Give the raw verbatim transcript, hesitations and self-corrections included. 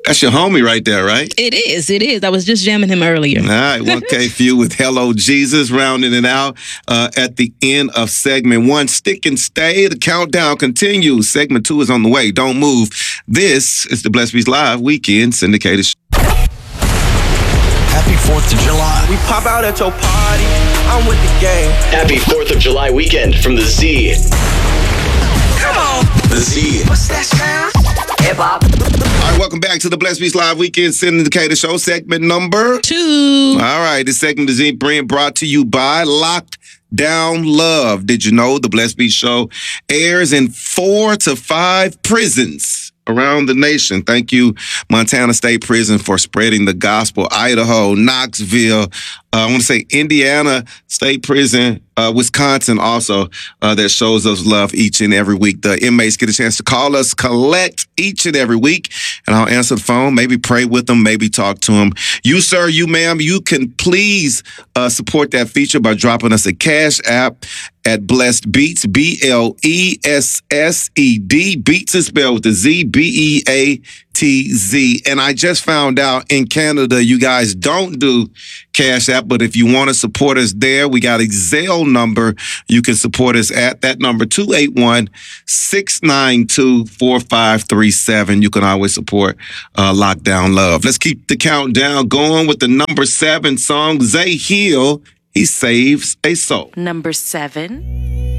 That's your homie right there, right? It is. It is. I was just jamming him earlier. All right. one K Few with Hello Jesus, rounding it out uh, at the end of segment one. Stick and stay. The countdown continues. Segment two is on the way. Don't move. This is the Blessed Beats Live Weekend Syndicated Show. Happy fourth of July. We pop out at your party. I'm with the gang. Happy fourth of July weekend from the Z. Come on. The Z. What's that sound? Hip-hop. All right, welcome back to the Blessed Beats Live Weekend Syndicated Show, segment number two. All right, this segment is being brought to you by Locked Down Love. Did you know the Blessed Beats Show airs in four to five prisons around the nation? Thank you, Montana State Prison, for spreading the gospel. Idaho, Knoxville, uh, I want to say Indiana State Prison, uh, Wisconsin also, uh, that shows us love each and every week. The inmates get a chance to call us, collect each and every week, and I'll answer the phone, maybe pray with them, maybe talk to them. You, sir, you, ma'am, you can please uh, support that feature by dropping us a Cash App at Blessed Beats, B L E S S E D. Beats is spelled with a Z, B E A T Z. And I just found out in Canada, you guys don't do Cash App, but if you want to support us there, we got a Zelle number you can support us at. That number, two eight one, six nine two, four five three seven. You can always support uh, Lockdown Love. Let's keep the countdown going with the number seven song, Zay Hill, He Saves a Soul. Number seven.